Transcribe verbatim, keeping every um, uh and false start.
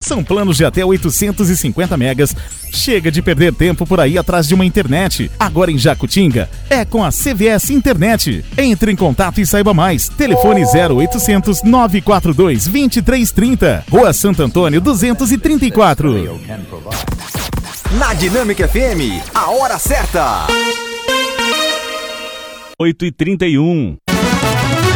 São planos de até oitocentos e cinquenta megas. Chega de perder tempo por aí atrás de uma internet. Agora em Jacutinga é com a C V S Internet. Entre em contato e saiba mais. Telefone zero oitocentos, nove quatro dois, dois três três zero. Rua Santo Antônio duzentos e trinta e quatro. Na Dinâmica F M, a hora certa. oito e trinta e um.